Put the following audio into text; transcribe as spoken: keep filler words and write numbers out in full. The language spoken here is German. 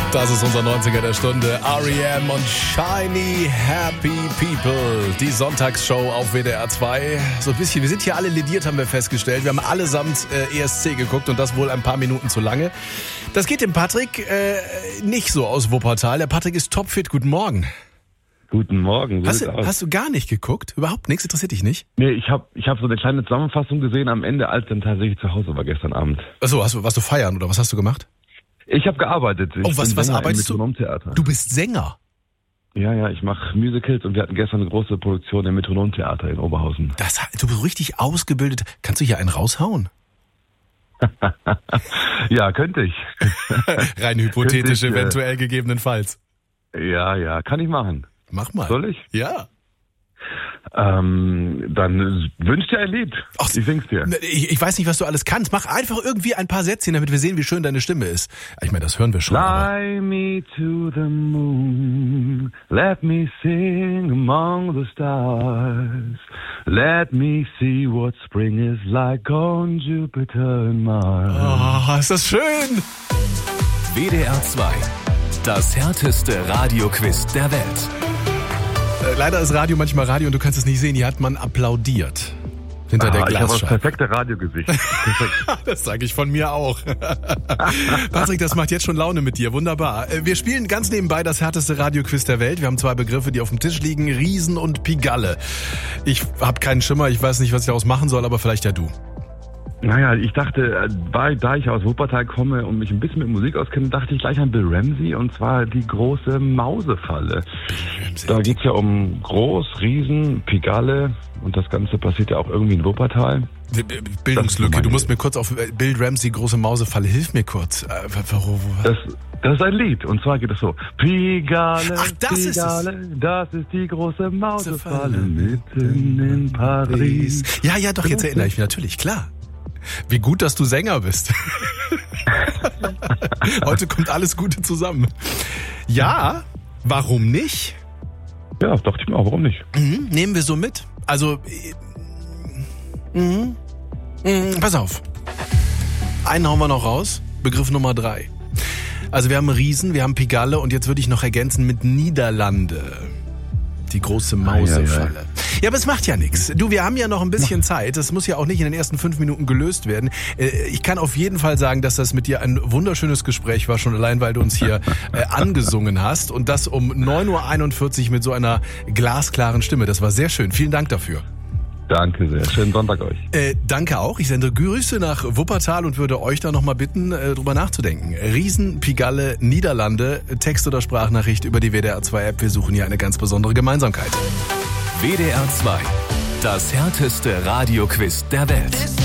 Das ist unser neunziger der Stunde. R E M und Shiny Happy People. Die Sonntagsshow auf W D R zwei. So ein bisschen, wir sind hier alle lediert, haben wir festgestellt. Wir haben allesamt äh, E S C geguckt und das wohl ein paar Minuten zu lange. Das geht dem Patrick äh, nicht so aus Wuppertal. Der Patrick ist topfit. Guten Morgen. Guten Morgen. So hast, du, hast du gar nicht geguckt? Überhaupt nichts? Interessiert dich nicht? Nee, ich habe ich hab so eine kleine Zusammenfassung gesehen am Ende, als dann tatsächlich zu Hause war gestern Abend. Achso, hast du, warst du feiern oder was hast du gemacht? Ich habe gearbeitet. Ich oh, was, was arbeitest du? Metronomtheater. Du bist Sänger? Ja, ja, ich mache Musicals und wir hatten gestern eine große Produktion im Metronomtheater in Oberhausen. Das, du bist richtig ausgebildet. Kannst du hier einen raushauen? Ja, könnte ich. Rein hypothetisch ich, eventuell äh, gegebenenfalls. Ja, ja, kann ich machen. Mach mal. Soll ich? Ja. Ähm, dann wünsch dir ein Lied. Ach, ich sing's dir. Ich, ich weiß nicht, was du alles kannst. Mach einfach irgendwie ein paar Sätzchen, damit wir sehen, wie schön deine Stimme ist. Ich meine, das hören wir schon. Fly me to the moon, let me sing among the stars, let me see what spring is like on Jupiter and Mars. Oh, ist das schön! W D R zwei, das härteste Radioquiz der Welt. Leider ist Radio manchmal Radio und du kannst es nicht sehen. Hier hat man applaudiert. Hinter ah, der Glasscheibe. Ich habe das perfekte Radiogesicht. Das sage ich von mir auch. Patrick, das macht jetzt schon Laune mit dir. Wunderbar. Wir spielen ganz nebenbei das härteste Radioquiz der Welt. Wir haben zwei Begriffe, die auf dem Tisch liegen. Riesen und Pigalle. Ich habe keinen Schimmer. Ich weiß nicht, was ich daraus machen soll, aber vielleicht ja du. Naja, ich dachte, da ich aus Wuppertal komme und mich ein bisschen mit Musik auskenne, dachte ich gleich an Bill Ramsey und zwar die große Mausefalle. Da geht's ja um Groß, Riesen, Pigalle und das Ganze passiert ja auch irgendwie in Wuppertal. Bildungslücke, du musst mir kurz auf Bill Ramsey, große Mausefalle, hilf mir kurz. Das, das ist ein Lied und zwar geht es so. Pigalle, Ach, das Pigalle, ist es. Das ist die große Mausefalle mitten in Paris. Ja, ja, doch, jetzt erinnere ich mich natürlich, klar. Wie gut, dass du Sänger bist. Heute kommt alles Gute zusammen. Ja, warum nicht? Ja, dachte ich mir auch, warum nicht? Mhm, nehmen wir so mit. Also, mhm, mhm, pass auf. Einen hauen wir noch raus. Begriff Nummer drei. Also wir haben Riesen, wir haben Pigalle und jetzt würde ich noch ergänzen mit Niederlande. Die große Mausefalle. Ah, ja, ja. Ja, aber es macht ja nichts. Du, wir haben ja noch ein bisschen Zeit. Das muss ja auch nicht in den ersten fünf Minuten gelöst werden. Ich kann auf jeden Fall sagen, dass das mit dir ein wunderschönes Gespräch war, schon allein, weil du uns hier äh, angesungen hast. Und das um neun Uhr einundvierzig mit so einer glasklaren Stimme. Das war sehr schön. Vielen Dank dafür. Danke sehr. Schönen Sonntag euch. Äh, danke auch. Ich sende Grüße nach Wuppertal und würde euch da nochmal bitten, äh, drüber nachzudenken. Riesen, Pigalle, Niederlande, Text- oder Sprachnachricht über die W D R zwei App. Wir suchen hier eine ganz besondere Gemeinsamkeit. W D R zwei, das härteste Radioquiz der Welt.